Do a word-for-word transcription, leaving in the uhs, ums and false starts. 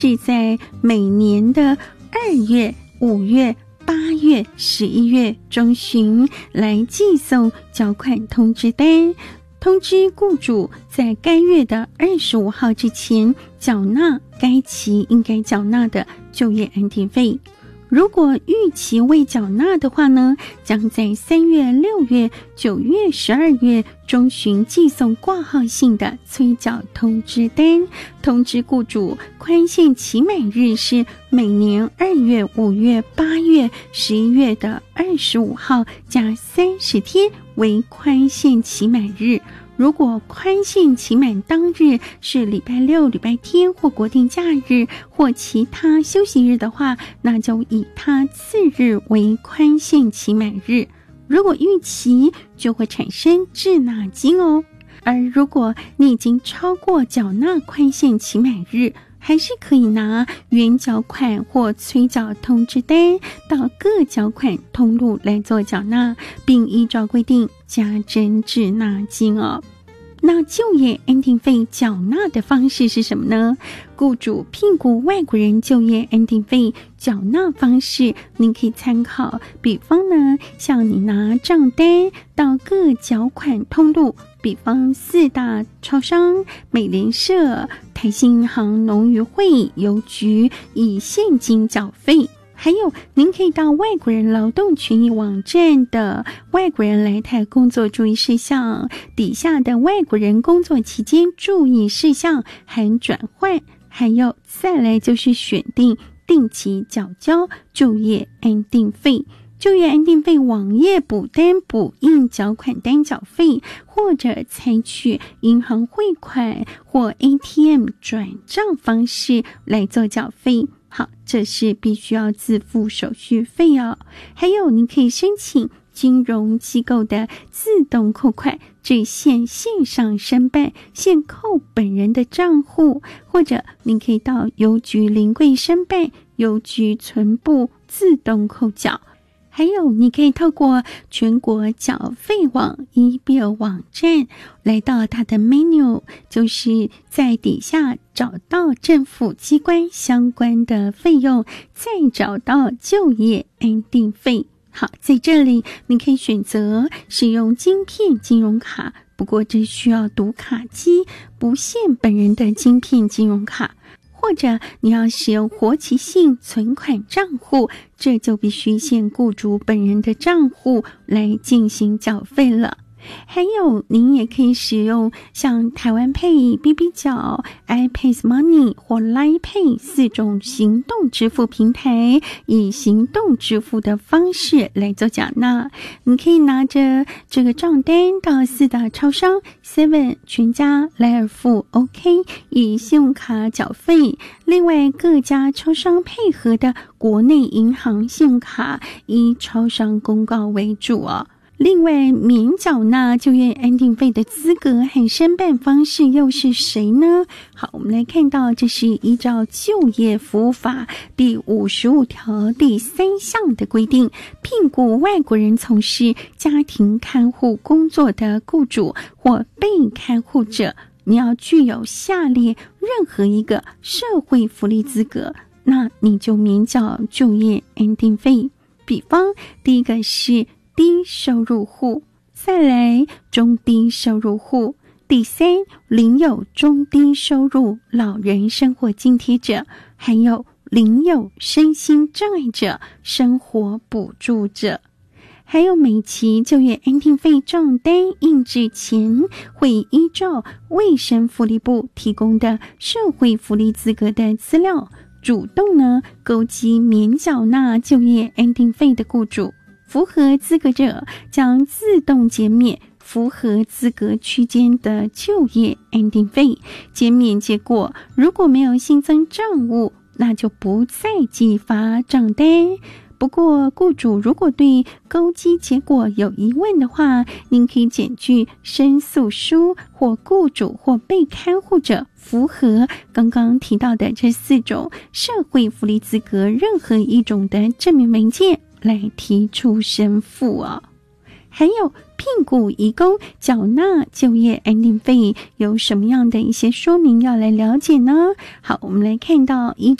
是在每年的二月、五月、八月、十一月中旬来寄送缴款通知单，通知雇主在该月的二十五号之前缴纳该期应该缴纳的就业安定费。如果逾期未缴纳的话呢，将在三月、六月、九月、十二月中旬寄送挂号性的催缴通知单，通知雇主宽限期满日是每年二月、五月、八月、十一月的二十五号加三十天为宽限期满日。如果宽限期满当日是礼拜六、礼拜天或国定假日或其他休息日的话，那就以它次日为宽限期满日。如果逾期，就会产生滞纳金哦。而如果你已经超过缴纳宽限期满日，还是可以拿原缴款或催缴通知单到各缴款通路来做缴纳，并依照规定加征滞纳金哦。那就业安定费缴纳的方式是什么呢？雇主聘雇外国人就业安定费缴纳方式，您可以参考。比方呢，像你拿账单到各缴款通路，比方四大超商、美联社、台新银行、农渔会、邮局，以现金缴费。还有，您可以到外国人劳动权益网站的外国人来台工作注意事项底下的外国人工作期间注意事项含转换，还有再来就是选定定期缴交就业安定费。就业安定费网页补单补印缴款单缴费，或者采取银行汇款或 A T M 转账方式来做缴费。好，这是必须要自付手续费哦。还有，您可以申请金融机构的自动扣款，只限线上申办，现扣本人的账户，或者您可以到邮局临柜申办，邮局存簿自动扣缴。还有，你可以透过全国缴费网 e-bill 网站来到它的 menu， 就是在底下找到政府机关相关的费用，再找到就业安定费。好，在这里你可以选择使用晶片金融卡，不过这需要读卡机，不限本人的晶片金融卡。或者你要使用活期性存款账户，这就必须限雇主本人的账户来进行缴费了。还有，您也可以使用像台湾 Pay、B B 缴、iPass Money 或 Line Pay 四种行动支付平台，以行动支付的方式来做缴纳。你可以拿着这个账单到四大超商 seven、全家、莱尔富、OK 以信用卡缴费。另外，各家超商配合的国内银行信用卡以超商公告为主哦。另外，免缴纳就业安定费的资格和申办方式又是谁呢？好，我们来看到，这是依照就业服务法第五十五条第三项的规定，聘雇外国人从事家庭看护工作的雇主或被看护者，你要具有下列任何一个社会福利资格，那你就免缴就业安定费。比方，第一个是低收入户，再来中低收入户，第三，领有中低收入老人生活津贴者，还有领有身心障碍者生活补助者。还有，每期就业安定费账单印制前，会依照卫生福利部提供的社会福利资格的资料，主动呢勾稽免缴纳就业安定费的雇主。符合资格者将自动减免符合资格区间的就业安定费。减免结果如果没有新增账务，那就不再寄发账单。不过，雇主如果对勾稽结果有疑问的话，您可以检具申诉书，或雇主或被看护者符合刚刚提到的这四种社会福利资格任何一种的证明文件来提出申复哦。还有聘雇移工缴纳就业安定费有什么样的一些说明要来了解呢？好，我们来看到依